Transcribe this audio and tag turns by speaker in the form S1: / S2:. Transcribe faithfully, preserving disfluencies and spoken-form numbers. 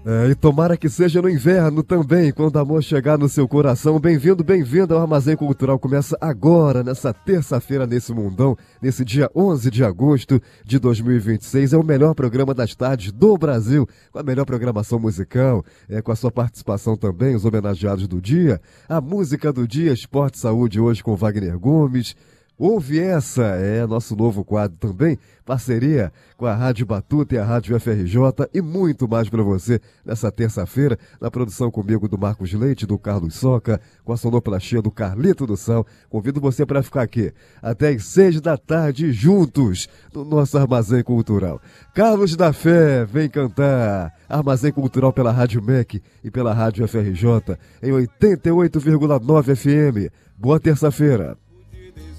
S1: É, e tomara que seja no inverno também, quando o amor chegar no seu coração. Bem-vindo, bem-vindo ao Armazém Cultural. Começa agora, nessa terça-feira, nesse mundão, nesse dia onze de agosto de dois mil e vinte e seis. É o melhor programa das tardes do Brasil, com a melhor programação musical, é, com a sua participação também, os homenageados do dia, a música do dia, Esporte e Saúde, hoje com Wagner Gomes. Ouve essa, é nosso novo quadro também, parceria com a Rádio Batuta e a Rádio F R J e muito mais para você nessa terça-feira, na produção comigo do Marcos Leite, do Carlos Soca, com a sonoplastia do Carlito do Sal. Convido você para ficar aqui até às seis da tarde juntos no nosso Armazém Cultural. Carlos da Fé, vem cantar. Armazém Cultural pela Rádio M E C e pela Rádio F R J em oitenta e oito vírgula nove F M. Boa terça-feira.